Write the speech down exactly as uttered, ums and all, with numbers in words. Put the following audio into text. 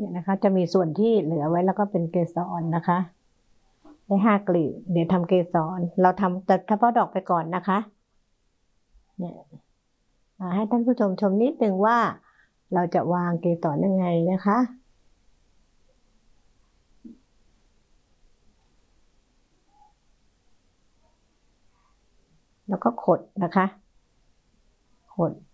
เนี่ยนะคะจะมีส่วนที่เหลือไว้แล้วก็เป็นเกสรนะคะได้ห้ากลีบเดี๋ยวทำเกสรเราทำแต่เฉพาะดอกไปก่อนนะคะเนี่ยให้ท่านผู้ชมชมนิดนึงว่าเราจะวางเกสรยังไงนะคะแล้วก็ขดนะคะขด